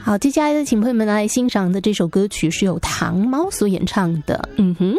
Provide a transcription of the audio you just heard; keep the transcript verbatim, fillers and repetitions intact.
好，接下来的请朋友们来欣赏的这首歌曲是由糖猫所演唱的，嗯哼。